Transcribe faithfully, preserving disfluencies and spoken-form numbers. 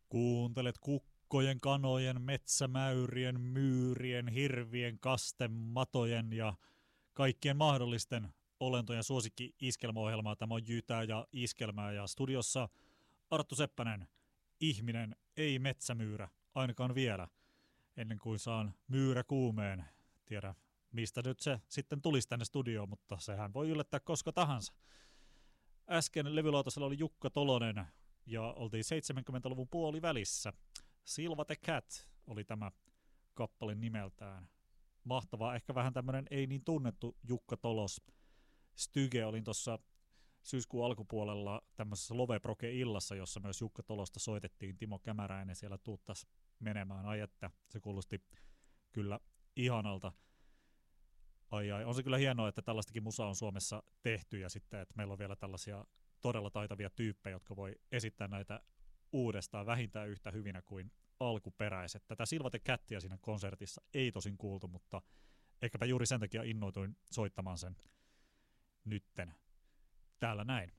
Kuuntelet kukkojen, kanojen, metsämäyrien, myyrien, hirvien, kasten, matojen ja kaikkien mahdollisten olentojen suosikki-iskelmäohjelmaa. Tämä on Jytää ja Iskelmää ja studiossa Arttu Seppänen, ihminen, ei metsämyyrä, ainakaan vielä, ennen kuin saan myyrä kuumeen. Tiedä, mistä nyt se sitten tulisi tänne studioon, mutta sehän voi yllättää koska tahansa. Äsken levylautasella oli Jukka Tolonen ja oltiin seitsemänkymmentäluvun puolivälissä. Silva the Cat oli tämä kappale nimeltään. Mahtavaa, ehkä vähän tämmöinen ei niin tunnettu Jukka Tolos. Styge, olin tuossa syyskuun alkupuolella tämmöisessä Loveproke-illassa, jossa myös Jukka Tolosta soitettiin. Timo Kämäräinen siellä tuuttas menemään. Ai että, se kuulosti kyllä ihanalta. Ai ai, on se kyllä hienoa, että tällaistakin musaa on Suomessa tehty ja sitten, että meillä on vielä tällaisia todella taitavia tyyppejä, jotka voi esittää näitä uudestaan vähintään yhtä hyvinä kuin alkuperäiset. Tätä Silva the Catia siinä konsertissa ei tosin kuultu, mutta ehkäpä juuri sen takia innoituin soittamaan sen nytten täällä näin.